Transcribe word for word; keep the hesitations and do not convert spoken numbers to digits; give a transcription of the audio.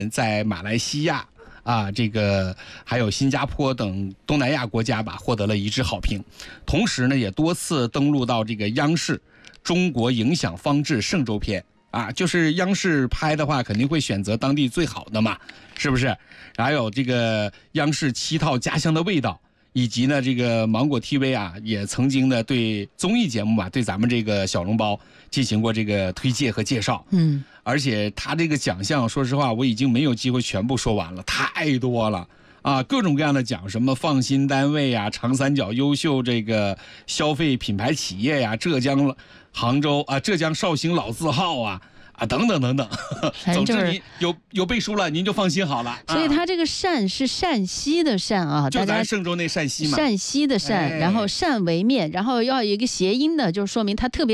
在马来西亚啊，这个还有新加坡等东南亚国家吧，获得了一致好评。同时呢，也多次登陆到这个央视《中国影响方志嵊州篇》啊，就是央视拍的话，肯定会选择当地最好的嘛，是不是？还有这个央视七套家乡的味道。以及呢，这个芒果 T V 啊，也曾经呢对综艺节目吧，对咱们这个小笼包进行过这个推介和介绍。 嗯， 而且他这个奖项，说实话，我已经没有机会全部说完了，太多了啊，各种各样的奖，什么放心单位呀、长三角优秀这个消费品牌企业呀、浙江杭州啊、浙江绍兴老字号啊。啊，等等等等，总之您有有背书了，您就放心好了。 所以它这个鳝是陕西的鳝啊， 就咱嵊州那陕西嘛， 陕西的鳝，然后鳝为面，然后要有一个谐音的，就是说明它特别。